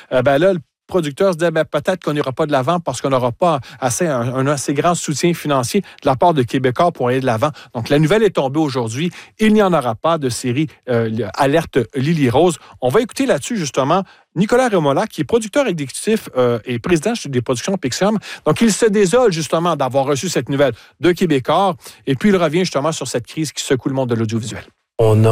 ben là, le producteur se dit peut-être qu'on n'ira pas de l'avant parce qu'on n'aura pas un assez grand soutien financier de la part de Québécois pour aller de l'avant. Donc, la nouvelle est tombée aujourd'hui. Il n'y en aura pas de série Alerte Lily Rose. On va écouter là-dessus, justement, Nicolas Remola, qui est producteur exécutif et président des productions Pixium. Donc, il se désole, justement, d'avoir reçu cette nouvelle de Québécois. Et puis, il revient, justement, sur cette crise qui secoue le monde de l'audiovisuel. On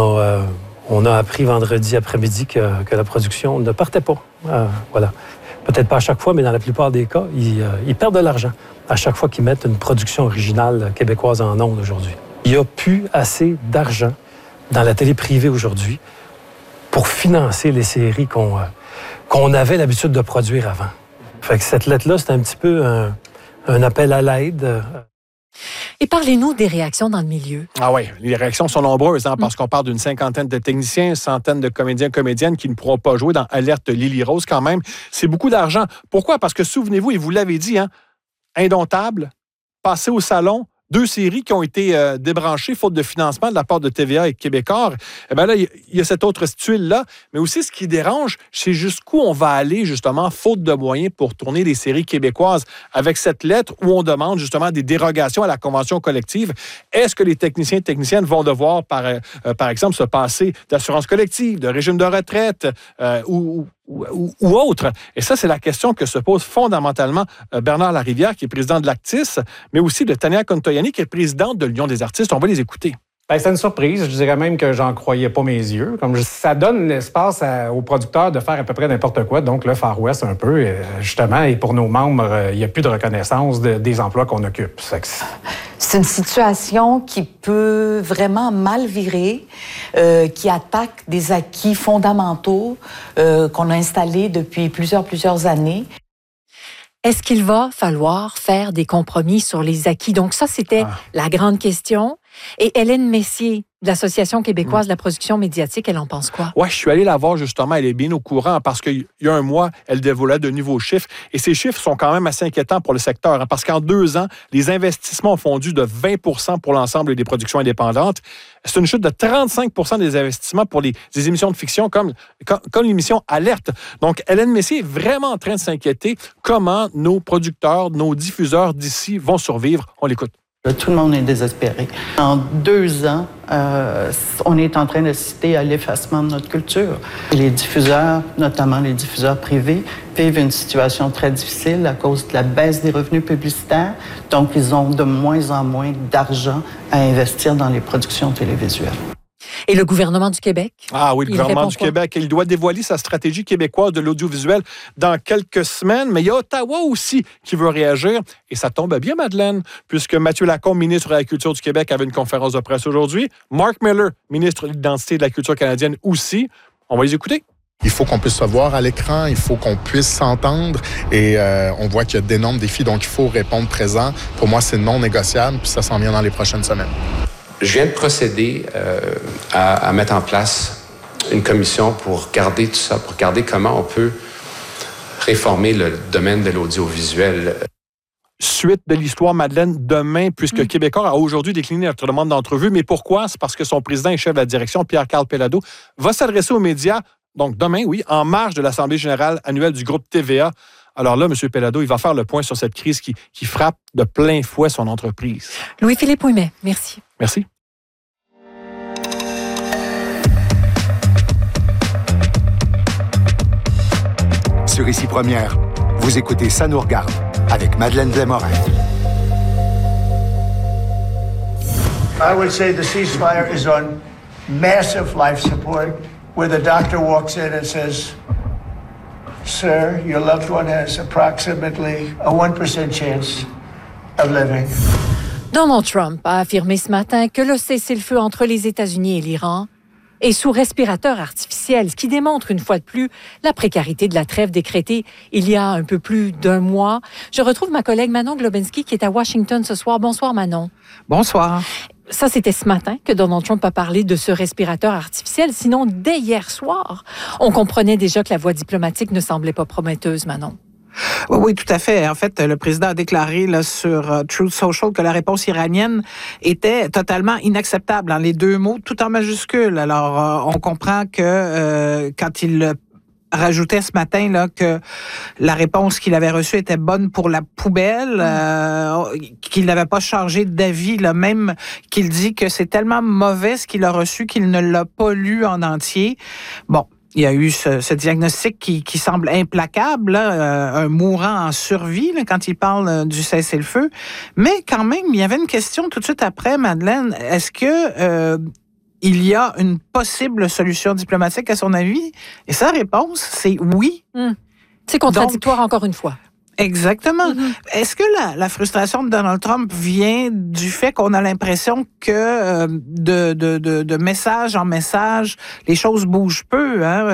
a appris vendredi après-midi que la production ne partait pas. Voilà. Peut-être pas à chaque fois, mais dans la plupart des cas, ils perdent de l'argent à chaque fois qu'ils mettent une production originale québécoise en ondes aujourd'hui. Il n'y a plus assez d'argent dans la télé privée aujourd'hui pour financer les séries qu'on avait l'habitude de produire avant. Fait que cette lettre-là, c'est un petit peu un appel à l'aide. Et parlez-nous des réactions dans le milieu. Ah oui, les réactions sont nombreuses, parce qu'on parle d'une cinquantaine de techniciens, une centaine de comédiens, comédiennes qui ne pourront pas jouer dans Alerte Lily Rose quand même. C'est beaucoup d'argent. Pourquoi? Parce que souvenez-vous, et vous l'avez dit, Indomptable, Passer au salon, 2 séries qui ont été débranchées faute de financement de la part de TVA et Québécois. Eh bien là, il y a cette autre tuile-là. Mais aussi, ce qui dérange, c'est jusqu'où on va aller, justement, faute de moyens pour tourner les séries québécoises. Avec cette lettre où on demande, justement, des dérogations à la convention collective. Est-ce que les techniciens et techniciennes vont devoir, par exemple, se passer d'assurance collective, de régime de retraite ou autre? Et ça, c'est la question que se pose fondamentalement Bernard Larivière, qui est président de l'Actis, mais aussi de Tania Contoyani, qui est présidente de l'Union des artistes. On va les écouter. C'est une surprise. Je dirais même que j'en croyais pas mes yeux. Ça donne l'espace aux producteurs de faire à peu près n'importe quoi. Donc, le Far West, un peu, justement, et pour nos membres, il n'y a plus de reconnaissance des emplois qu'on occupe. C'est une situation qui peut vraiment mal virer, qui attaque des acquis fondamentaux qu'on a installés depuis plusieurs années. Est-ce qu'il va falloir faire des compromis sur les acquis? Donc ça, c'était la grande question. Et Hélène Messier, de l'Association québécoise de la production médiatique, elle en pense quoi? Oui, je suis allé la voir justement, elle est bien au courant parce qu'il y a un mois, elle dévoilait de nouveaux chiffres et ces chiffres sont quand même assez inquiétants pour le secteur parce qu'en 2 ans, les investissements ont fondu de 20 % pour l'ensemble des productions indépendantes. C'est une chute de 35 % des investissements pour des émissions de fiction comme l'émission Alerte. Donc, Hélène Messier est vraiment en train de s'inquiéter comment nos producteurs, nos diffuseurs d'ici vont survivre. On l'écoute. Tout le monde est désespéré. En 2 ans, on est en train d'assister à l'effacement de notre culture. Les diffuseurs, notamment les diffuseurs privés, vivent une situation très difficile à cause de la baisse des revenus publicitaires. Donc, ils ont de moins en moins d'argent à investir dans les productions télévisuelles. Et le gouvernement du Québec? Ah oui, le gouvernement du Québec, il doit dévoiler sa stratégie québécoise de l'audiovisuel dans quelques semaines, mais il y a Ottawa aussi qui veut réagir. Et ça tombe bien, Madeleine, puisque Mathieu Lacombe, ministre de la Culture du Québec, avait une conférence de presse aujourd'hui. Mark Miller, ministre de l'Identité et de la Culture canadienne aussi. On va les écouter. Il faut qu'on puisse se voir à l'écran, il faut qu'on puisse s'entendre et on voit qu'il y a d'énormes défis, donc il faut répondre présent. Pour moi, c'est non négociable, puis ça s'en vient dans les prochaines semaines. Je viens de procéder à mettre en place une commission pour regarder tout ça, pour regarder comment on peut réformer le domaine de l'audiovisuel. Suite de l'histoire, Madeleine, demain, puisque Québécois a aujourd'hui décliné notre demande d'entrevue. Mais pourquoi? C'est parce que son président et chef de la direction, Pierre-Carl Pellado, va s'adresser aux médias, donc demain, oui, en marge de l'Assemblée générale annuelle du groupe TVA. Alors là, M. Pellado, il va faire le point sur cette crise qui frappe de plein fouet son entreprise. Louis-Philippe Ouimet, merci. Merci. Sur Ici Première, vous écoutez Ça nous regarde avec Madeleine Blais-Morin. I would say the ceasefire is on massive life support, where the doctor walks in and says, "Sir, your loved one has approximately a 1% chance of living." Donald Trump a affirmé ce matin que le cessez-le-feu entre les États-Unis et l'Iran est sous respirateur artificiel, ce qui démontre une fois de plus la précarité de la trêve décrétée il y a un peu plus d'1 mois. Je retrouve ma collègue Manon Globinski qui est à Washington ce soir. Bonsoir Manon. Bonsoir. Ça, c'était ce matin que Donald Trump a parlé de ce respirateur artificiel. Sinon, dès hier soir, on comprenait déjà que la voie diplomatique ne semblait pas prometteuse, Manon. Oui, tout à fait. En fait, le président a déclaré là, sur Truth Social que la réponse iranienne était totalement inacceptable, les 2 mots, tout en majuscule. Alors, on comprend que quand il rajoutait ce matin là, que la réponse qu'il avait reçue était bonne pour la poubelle, qu'il n'avait pas changé d'avis, là, même qu'il dit que c'est tellement mauvais ce qu'il a reçu qu'il ne l'a pas lu en entier. Bon. Il y a eu ce diagnostic qui semble implacable, là, un mourant en survie là, quand il parle du cessez-le-feu. Mais quand même, il y avait une question tout de suite après, Madeleine. Est-ce que il y a une possible solution diplomatique à son avis? Et sa réponse, c'est oui. C'est contradictoire encore une fois. Exactement. Est-ce que la frustration de Donald Trump vient du fait qu'on a l'impression que de message en message, les choses bougent peu? Hein?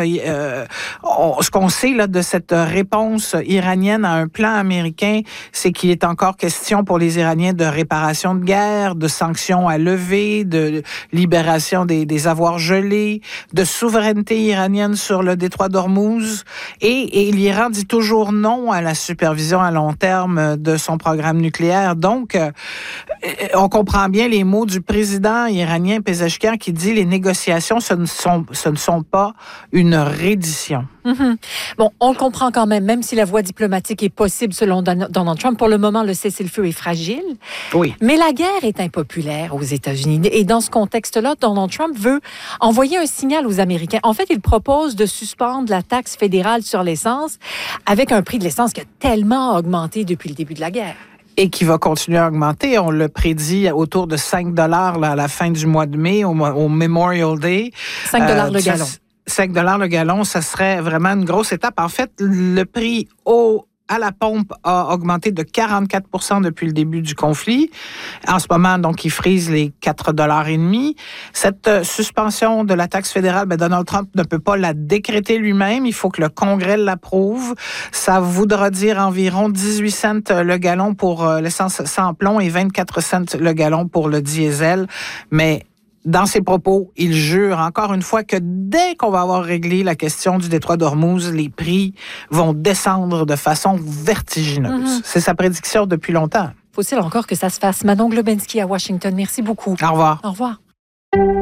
Ce qu'on sait là, de cette réponse iranienne à un plan américain, c'est qu'il est encore question pour les Iraniens de réparation de guerre, de sanctions à lever, de libération des avoirs gelés, de souveraineté iranienne sur le détroit d'Ormuz. Et l'Iran dit toujours non à la supervision à long terme de son programme nucléaire. Donc, on comprend bien les mots du président iranien Pezeshkian qui dit les négociations, ce ne sont pas une reddition. Bon, on le comprend quand même si la voie diplomatique est possible selon Donald Trump. Pour le moment, le cessez-le-feu est fragile. Oui. Mais la guerre est impopulaire aux États-Unis. Et dans ce contexte-là, Donald Trump veut envoyer un signal aux Américains. En fait, il propose de suspendre la taxe fédérale sur l'essence avec un prix de l'essence qui a tellement augmenté depuis le début de la guerre. Et qui va continuer à augmenter. On le prédit autour de 5 $ là, à la fin du mois de mai, au Memorial Day. 5 $ le gallon. 5 $ le gallon, ça serait vraiment une grosse étape. En fait, le prix à la pompe a augmenté de 44 % depuis le début du conflit. En ce moment, donc, il frise les 4,5 $. Cette suspension de la taxe fédérale, Donald Trump ne peut pas la décréter lui-même. Il faut que le Congrès l'approuve. Ça voudra dire environ 18 cents le gallon pour l'essence sans plomb et 24 cents le gallon pour le diesel. Mais dans ses propos, il jure encore une fois que dès qu'on va avoir réglé la question du détroit d'Ormuz, les prix vont descendre de façon vertigineuse. C'est sa prédiction depuis longtemps. Faut-il encore que ça se fasse? Manon Globensky à Washington, merci beaucoup. Au revoir. Au revoir.